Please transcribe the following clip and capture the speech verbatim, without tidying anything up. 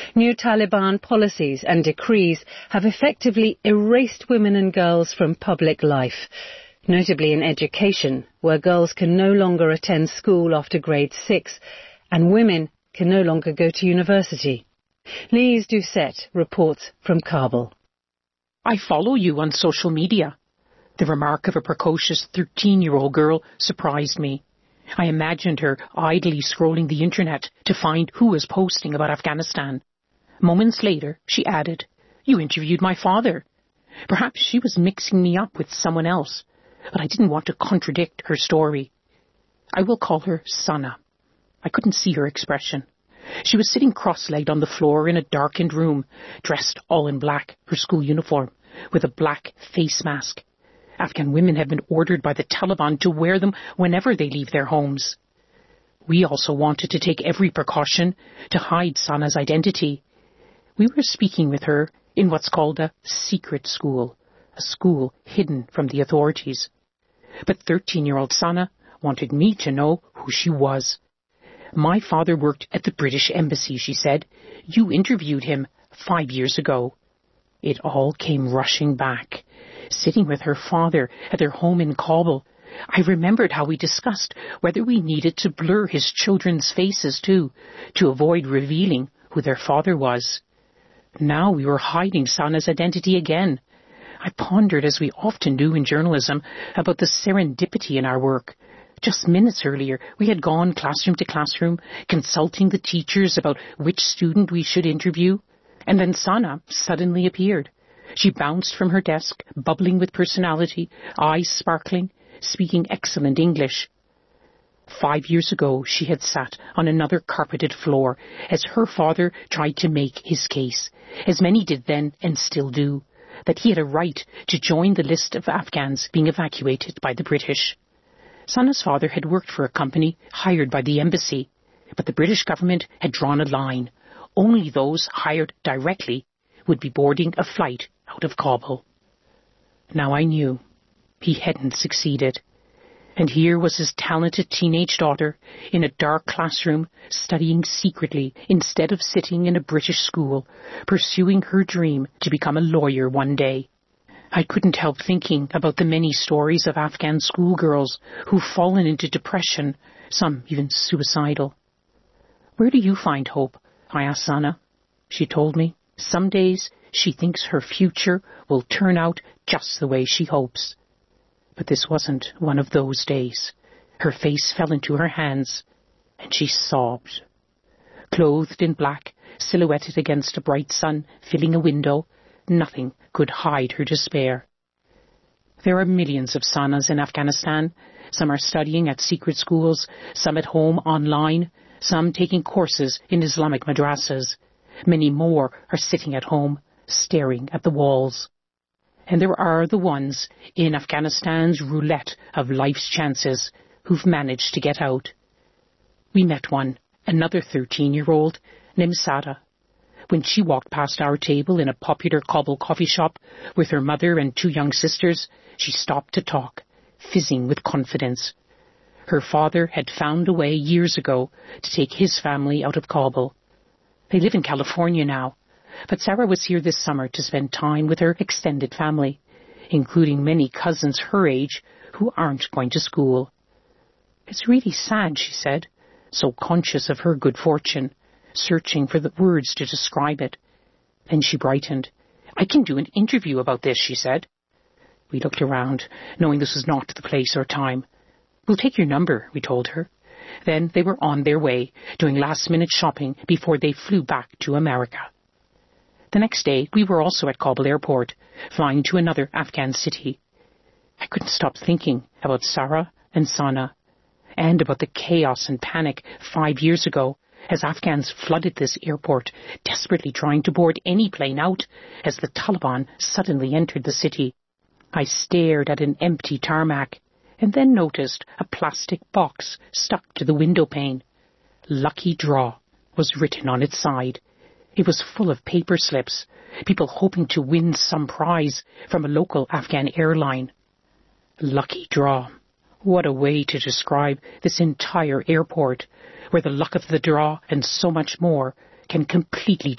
New Taliban policies and decrees have effectively erased women and girls from public life, notably in education, where girls can no longer attend school after grade six and women can no longer go to university. Lise Doucette reports from Kabul. I follow you on social media. The remark of a precocious thirteen-year-old girl surprised me. I imagined her idly scrolling the internet to find who was posting about Afghanistan. Moments later, she added, "You interviewed my father." Perhaps she was mixing me up with someone else, but I didn't want to contradict her story. I will call her Sana. I couldn't see her expression. She was sitting cross-legged on the floor in a darkened room, dressed all in black, her school uniform, with a black face mask. Afghan women have been ordered by the Taliban to wear them whenever they leave their homes. We also wanted to take every precaution to hide Sana's identity. We were speaking with her in what's called a secret school, a school hidden from the authorities. But thirteen-year-old Sana wanted me to know who she was. "My father worked at the British Embassy," she said. "You interviewed him five years ago." It all came rushing back. Sitting with her father at their home in Kabul, I remembered how we discussed whether we needed to blur his children's faces too, to avoid revealing who their father was. Now we were hiding Sana's identity again. I pondered, as we often do in journalism, about the serendipity in our work. Just minutes earlier, we had gone classroom to classroom, consulting the teachers about which student we should interview, and then Sana suddenly appeared. She bounced from her desk, bubbling with personality, eyes sparkling, speaking excellent English. Five years ago, she had sat on another carpeted floor as her father tried to make his case, as many did then and still do, that he had a right to join the list of Afghans being evacuated by the British. Sana's father had worked for a company hired by the embassy, but the British government had drawn a line. Only those hired directly would be boarding a flight out of Kabul. Now I knew he hadn't succeeded. And here was his talented teenage daughter in a dark classroom studying secretly instead of sitting in a British school, pursuing her dream to become a lawyer one day. I couldn't help thinking about the many stories of Afghan schoolgirls who've fallen into depression, some even suicidal. "Where do you find hope?" I asked Sana. She told me, some days she thinks her future will turn out just the way she hopes. But this wasn't one of those days. Her face fell into her hands, and she sobbed. Clothed in black, silhouetted against a bright sun filling a window, nothing could hide her despair. There are millions of Sanas in Afghanistan. Some are studying at secret schools, some at home online, some taking courses in Islamic madrasas. Many more are sitting at home, staring at the walls. And there are the ones in Afghanistan's roulette of life's chances who've managed to get out. We met one, another thirteen-year-old, named Sada. When she walked past our table in a popular Kabul coffee shop with her mother and two young sisters, she stopped to talk, fizzing with confidence. Her father had found a way years ago to take his family out of Kabul. They live in California now, but Sarah was here this summer to spend time with her extended family, including many cousins her age who aren't going to school. "It's really sad," she said, so conscious of her good fortune, searching for the words to describe it. Then she brightened. "I can do an interview about this," she said. We looked around, knowing this was not the place or time. "We'll take your number," we told her. Then they were on their way, doing last-minute shopping before they flew back to America. The next day, we were also at Kabul airport, flying to another Afghan city. I couldn't stop thinking about Sarah and Sana, and about the chaos and panic five years ago as Afghans flooded this airport, desperately trying to board any plane out as the Taliban suddenly entered the city. I stared at an empty tarmac and then noticed a plastic box stuck to the window pane. "Lucky Draw" was written on its side. It was full of paper slips, people hoping to win some prize from a local Afghan airline. Lucky Draw. What a way to describe this entire airport, where the luck of the draw and so much more can completely